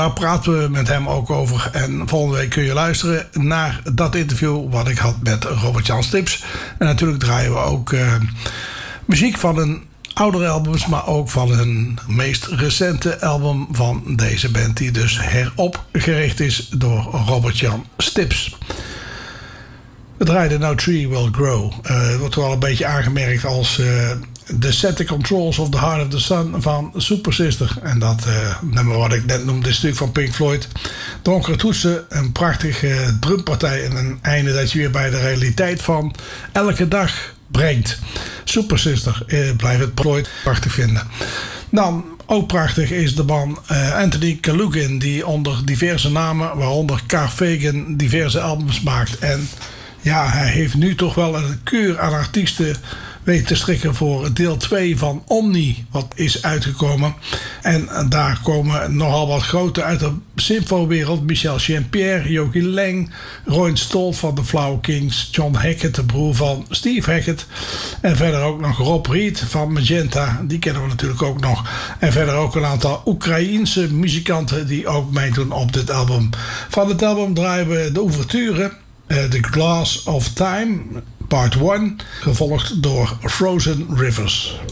Daar praten we met hem ook over. En volgende week kun je luisteren naar dat interview wat ik had met Robert-Jan Stips. En natuurlijk draaien we ook muziek van een oudere albums, maar ook van hun meest recente album van deze band, die dus heropgericht is door Robert-Jan Stips. We draaiden No Tree Will Grow. Wordt wel een beetje aangemerkt als The Set the Controls of the Heart of the Sun van Super Sister. En dat nummer wat ik net noemde is natuurlijk van Pink Floyd. Donkere toetsen, een prachtige drumpartij en een einde dat je weer bij de realiteit van elke dag brengt. Super Sister, blijf het Floyd prachtig vinden. Dan ook prachtig is de man Anthony Kalugin, die onder diverse namen, waaronder Carfagan, diverse albums maakt. En ja, hij heeft nu toch wel een keur aan artiesten weten te strikken voor deel 2 van Omni, wat is uitgekomen. En daar komen nogal wat grote uit de symfowereld. Michel Jean-Pierre, Yogi Leng, Roy Stoll van de Flower Kings, John Hackett, de broer van Steve Hackett. En verder ook nog Rob Reed van Magenta, die kennen we natuurlijk ook nog. En verder ook een aantal Oekraïense muzikanten die ook meedoen op dit album. Van het album draaien we de ouverture, The Glass of Time, Part 1, gevolgd door Frozen Rivers.